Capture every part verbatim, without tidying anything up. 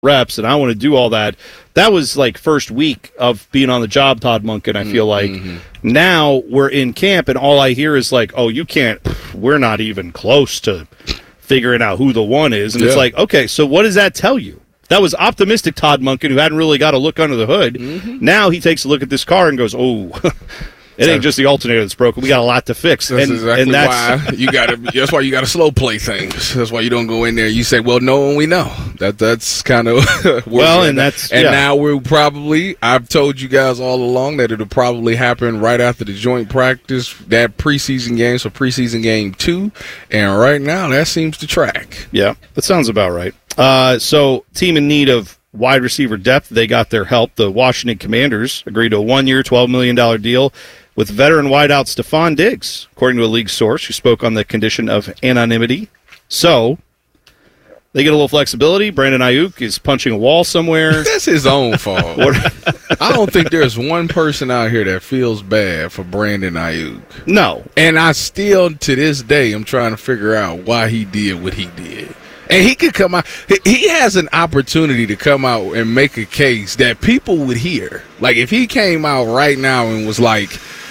reps, and I want to do all that. That was like first week of being on the job, Todd Monken, I feel like. Mm-hmm. Now we're in camp, and all I hear is like, oh, you can't, we're not even close to figuring out who the one is. And yeah. It's like, okay, so what does that tell you? That was optimistic Todd Monken, who hadn't really got a look under the hood. Mm-hmm. Now he takes a look at this car and goes, oh, it ain't just the alternator that's broken. We got a lot to fix. That's and, exactly and that's why you got to. That's why you got to slow play things. That's why you don't go in there. You say, "Well, no one we know." That that's kind of well, and that's and yeah. now we're probably. I've told you guys all along that it'll probably happen right after the joint practice, that preseason game, so preseason game two, and right now that seems to track. Yeah, that sounds about right. Uh, so, team in need of wide receiver depth, they got their help. The Washington Commanders agreed to a one-year, twelve million dollars deal with veteran wideout Stephon Diggs, according to a league source who spoke on the condition of anonymity. So, they get a little flexibility. Brandon Ayuk is punching a wall somewhere. That's his own fault. I don't think there's one person out here that feels bad for Brandon Ayuk. No. And I still, to this day, I'm trying to figure out why he did what he did. And he could come out. He has an opportunity to come out and make a case that people would hear. Like, if he came out right now and was like,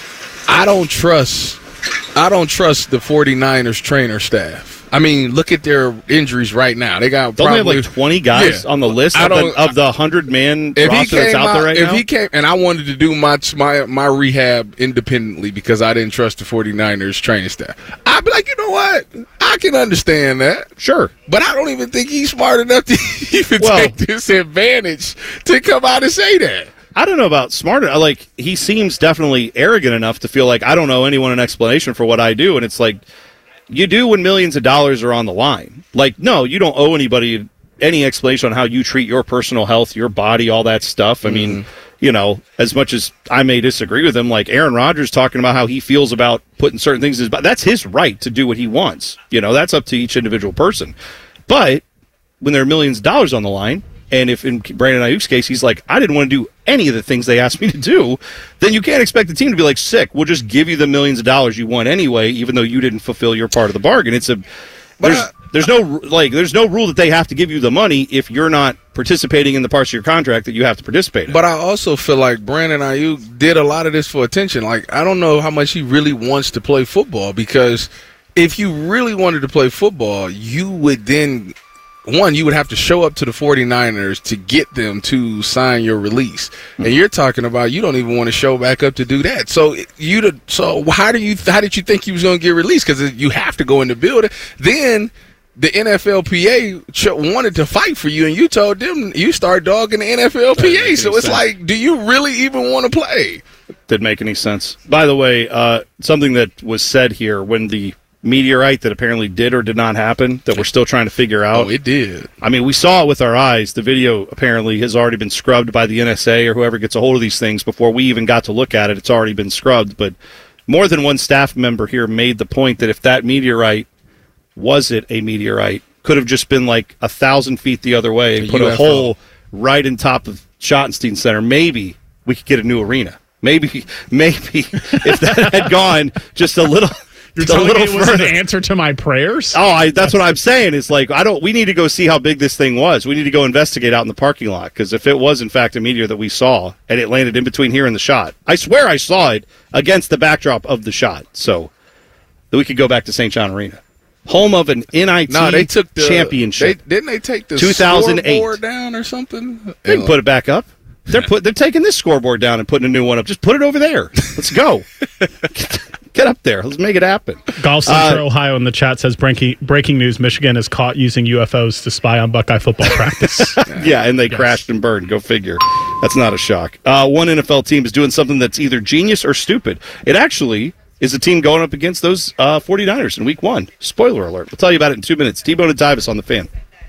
I don't trust, I don't trust the 49ers trainer staff. I mean, look at their injuries right now. They got don't probably, they have like twenty guys yeah, on the list of the, of the hundred-man roster that's out, out there right if now? If he came, and I wanted to do my, my my rehab independently because I didn't trust the 49ers training staff, I'd be like, you know what? I can understand that. Sure. But I don't even think he's smart enough to even well, take this advantage to come out and say that. I don't know about smarter. Like, he seems definitely arrogant enough to feel like I don't owe anyone an explanation for what I do, and it's like, you do when millions of dollars are on the line. Like, no, you don't owe anybody any explanation on how you treat your personal health, your body, all that stuff. I mm-hmm. mean, you know, as much as I may disagree with him, like Aaron Rodgers talking about how he feels about putting certain things in his body, that's his right to do what he wants. You know, that's up to each individual person. But when there are millions of dollars on the line, and if in Brandon Ayuk's case, he's like, I didn't want to do any of the things they asked me to do, then you can't expect the team to be like, sick, we'll just give you the millions of dollars you want anyway, even though you didn't fulfill your part of the bargain. It's a there's uh, there's no like there's no rule that they have to give you the money if you're not participating in the parts of your contract that you have to participate in. But I also feel like Brandon Ayuk did a lot of this for attention. Like, I don't know how much he really wants to play football, because if you really wanted to play football, you would then – one, you would have to show up to the 49ers to get them to sign your release. Mm-hmm. And you're talking about you don't even want to show back up to do that. So you so how do you how did you think he was going to get released? Because you have to go in the building. Then the N F L P A wanted to fight for you, and you told them you start dogging the N F L P A. So it's sense. Like, do you really even want to play? Didn't make any sense. By the way, uh, something that was said here when the meteorite that apparently did or did not happen that we're still trying to figure out. Oh, it did. I mean, we saw it with our eyes. The video apparently has already been scrubbed by the N S A or whoever gets a hold of these things before we even got to look at it. It's already been scrubbed. But more than one staff member here made the point that if that meteorite, was it a meteorite, could have just been like a thousand feet the other way and a put U F O. A hole right in top of Schottenstein Center, maybe we could get a new arena. Maybe, maybe if that had gone just a little... You're telling me it was further. An answer to my prayers? Oh, I, that's what I'm saying. It's like, I don't. We need to go see how big this thing was. We need to go investigate out in the parking lot, because if it was, in fact, a meteor that we saw, and it landed in between here and the shot, I swear I saw it against the backdrop of the shot. So that we could go back to Saint John Arena, home of an N I T no, they took the, championship. They, didn't they take the two thousand eight scoreboard down or something? They can put it back up. They're put. They're taking this scoreboard down and putting a new one up. Just put it over there. Let's go. Get up there. Let's make it happen. Golf Central uh, Ohio in the chat says, breaking, breaking news, Michigan is caught using U F Os to spy on Buckeye football practice. Yeah, and they yes. crashed and burned. Go figure. That's not a shock. Uh, one N F L team is doing something that's either genius or stupid. It actually is a team going up against those uh, 49ers in week one. Spoiler alert. We'll tell you about it in two minutes. T-Bone and Tyvis on the Fan.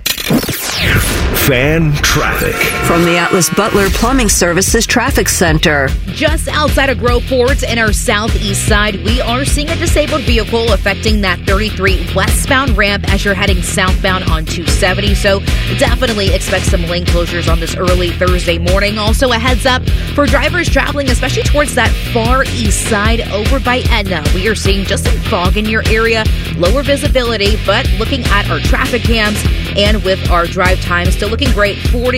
Fan traffic from the Atlas Butler Plumbing Services Traffic Center. Just outside of Grove Fort in our southeast side, we are seeing a disabled vehicle affecting that thirty-three westbound ramp as you're heading southbound on two seventy. So definitely expect some lane closures on this early Thursday morning. Also a heads up for drivers traveling, especially towards that far east side over by Etna. We are seeing just some fog in your area, lower visibility, but looking at our traffic cams and with our drive time, still looking great. forty